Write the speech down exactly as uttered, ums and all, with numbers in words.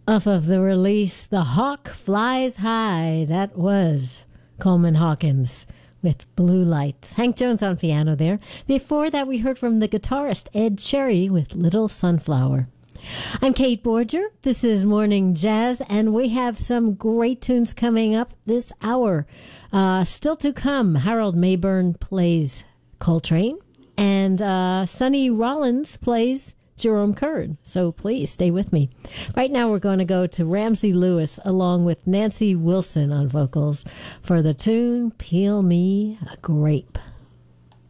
Off of the release, The Hawk Flies High. That was Coleman Hawkins with Blue Lights. Hank Jones on piano there. Before that, we heard from the guitarist Ed Cherry with Little Sunflower. I'm Kate Borger. This is Morning Jazz, and we have some great tunes coming up this hour. Uh, still to come, Harold Mayburn plays Coltrane, and uh, Sonny Rollins plays Jerome Kern. So please stay with me. Right now we're going to go to Ramsey Lewis along with Nancy Wilson on vocals for the tune Peel Me a Grape.